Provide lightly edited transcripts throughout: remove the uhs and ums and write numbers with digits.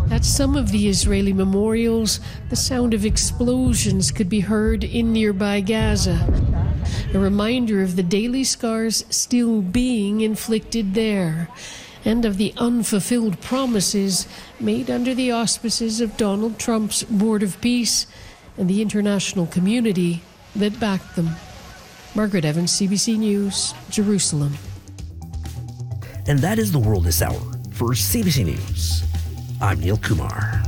At some of the Israeli memorials, the sound of explosions could be heard in nearby Gaza, a reminder of the daily scars still being inflicted there, and of the unfulfilled promises made under the auspices of Donald Trump's Board of Peace and the international community that backed them. Margaret Evans, CBC News, Jerusalem. And that is the world this hour. For CBC News, I'm Neil Kumar.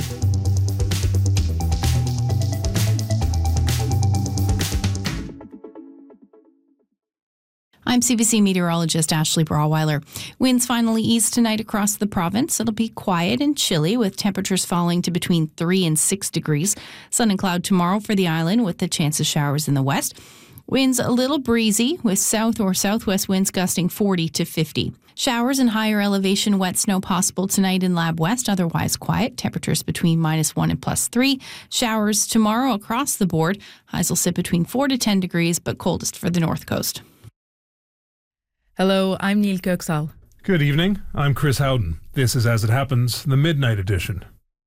I'm CBC meteorologist Ashley Brawweiler. Winds finally ease tonight across the province. It'll be quiet and chilly with temperatures falling to between 3 and 6 degrees. Sun and cloud tomorrow for the island with the chance of showers in the west. Winds a little breezy with south or southwest winds gusting 40 to 50. Showers and higher elevation wet snow possible tonight in Lab West, otherwise quiet. Temperatures between -1 and +3. Showers tomorrow across the board. Highs will sit between 4 to 10 degrees, but coldest for the north coast. Hello, I'm Neil Köksal. Good evening. I'm Chris Howden. This is As It Happens, the Midnight Edition.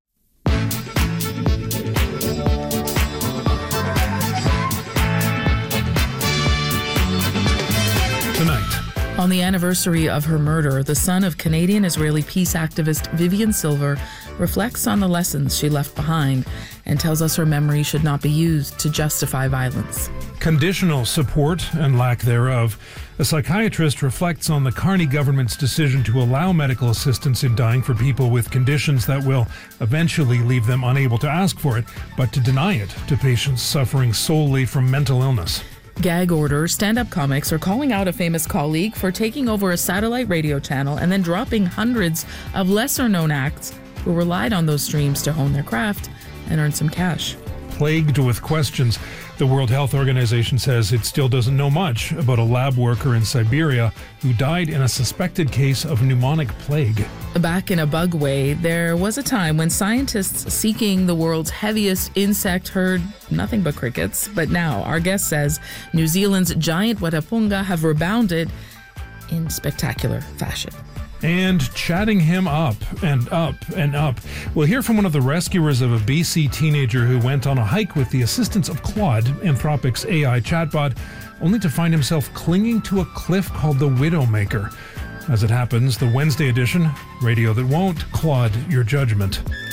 Tonight. On the anniversary of her murder, the son of Canadian-Israeli peace activist Vivian Silver reflects on the lessons she left behind and tells us her memory should not be used to justify violence. Conditional support and lack thereof. A psychiatrist reflects on the Carney government's decision to allow medical assistance in dying for people with conditions that will eventually leave them unable to ask for it, but to deny it to patients suffering solely from mental illness. Gag order, stand-up comics are calling out a famous colleague for taking over a satellite radio channel and then dropping hundreds of lesser-known acts who relied on those streams to hone their craft and earn some cash. Plagued with questions, the World Health Organization says it still doesn't know much about a lab worker in Siberia who died in a suspected case of pneumonic plague. Back in a bug way, there was a time when scientists seeking the world's heaviest insect heard nothing but crickets. But now, our guest says, New Zealand's giant watapunga have rebounded in spectacular fashion. And chatting him up and up and up. We'll hear from one of the rescuers of a BC teenager who went on a hike with the assistance of Claude, Anthropic's AI chatbot, only to find himself clinging to a cliff called the Widowmaker. As it happens, the Wednesday edition, radio that won't clod your judgment.